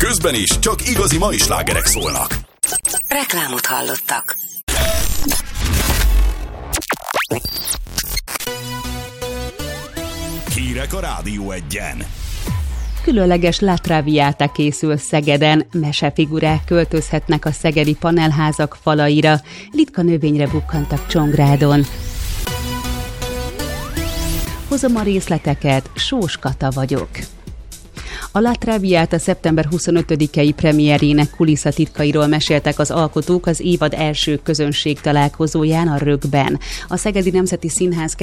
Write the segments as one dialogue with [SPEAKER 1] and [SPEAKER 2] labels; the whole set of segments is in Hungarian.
[SPEAKER 1] Közben is csak igazi mai slágerek szólnak.
[SPEAKER 2] Reklámot hallottak.
[SPEAKER 1] Hírek a Rádió Egyen.
[SPEAKER 3] Különleges La Traviata készül Szegeden, mesefigurák költözhetnek a szegedi panelházak falaira, ritka növényre bukkantak Csongrádon. Hozom a részleteket, Sós Kata vagyok. A La Traviata szeptember 25-i premierének kulisszatitkairól meséltek az alkotók az évad első közönség találkozóján a Rögben. A Szegedi Nemzeti Színház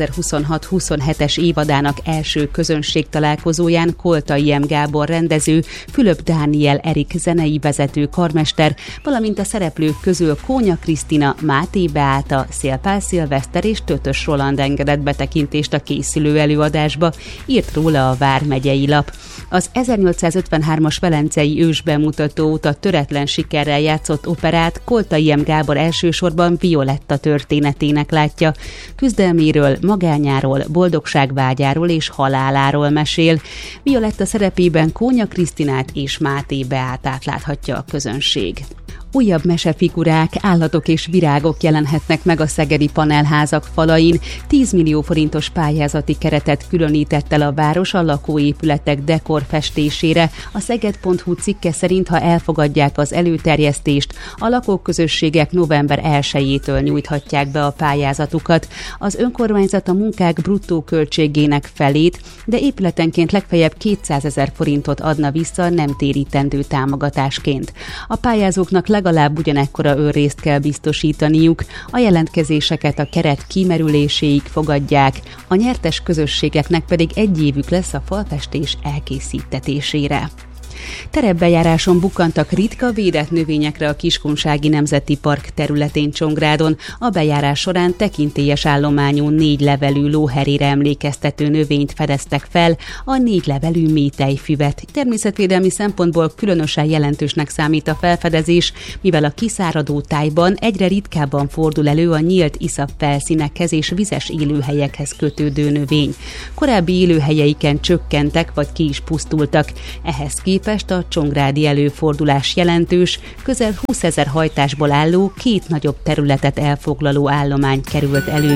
[SPEAKER 3] 2026-27-es évadának első közönség találkozóján Koltai M. Gábor rendező, Fülöp Dániel Erik zenei vezető karmester, valamint a szereplők közül Kónya Krisztina, Máté Beáta, Szélpál Szilveszter és Tötös Roland engedett betekintést a készülő előadásba, írt róla a Vármegyei Lap. Az 1853-as velencei ősbemutató óta töretlen sikerrel játszott operát Koltai M. Gábor elsősorban Violetta történetének látja. Küzdelméről, magányáról, boldogságvágyáról és haláláról mesél. Violetta szerepében Kónya Krisztinát és Máté Beátát láthatja a közönség. Újabb mesefigurák, állatok és virágok jelenhetnek meg a szegedi panelházak falain. 10 millió forintos pályázati keretet különített el a város a lakóépületek dekorfestésére. A szeged.hu cikke szerint, ha elfogadják az előterjesztést, a lakóközösségek november 1-től nyújthatják be a pályázatukat. Az önkormányzat a munkák bruttó költségének felét, de épületenként legfeljebb 200 000 forintot adna vissza nem térítendő támogatásként. A pályázóknak legalább ugyanekkora önrészt kell biztosítaniuk, a jelentkezéseket a keret kimerüléséig fogadják, a nyertes közösségeknek pedig 1 évük lesz a falfestés elkészítetésére. Terepbejáráson bukkantak ritka védett növényekre a Kiskunsági Nemzeti Park területén Csongrádon. A bejárás során tekintélyes állományú 4 levelű lóherére emlékeztető növényt fedeztek fel, a 4 levelű métejfüvet. Természetvédelmi szempontból különösen jelentősnek számít a felfedezés, mivel a kiszáradó tájban egyre ritkábban fordul elő a nyílt iszap felszínekhez és vizes élőhelyekhez kötődő növény. Korábbi élőhelyeiken csökkentek vagy ki is pusztultak. Ehhez képest a csongrádi előfordulás jelentős, közel 20 000 hajtásból álló 2 nagyobb területet elfoglaló állomány került elő.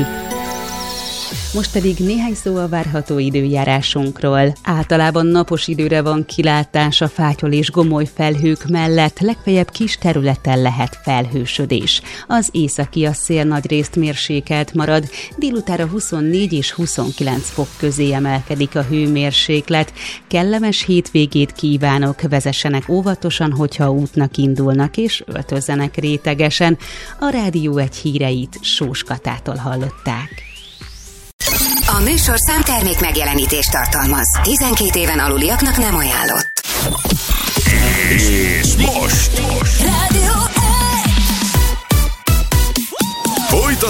[SPEAKER 3] Most pedig néhány szó a várható időjárásunkról. Általában napos időre van kilátás a fátyol és gomoly felhők mellett, legfeljebb kis területen lehet felhősödés. Az északi a szél nagyrészt mérsékelt marad, délutára 24 és 29 fok közé emelkedik a hőmérséklet. Kellemes hétvégét kívánok, vezessenek óvatosan, hogyha útnak indulnak, és öltözzenek rétegesen. A Rádió Egy híreit Sós Katától hallották.
[SPEAKER 2] A műsorszám termék megjelenítést tartalmaz. 12 éven aluliaknak nem ajánlott.
[SPEAKER 1] És most!
[SPEAKER 2] Rádió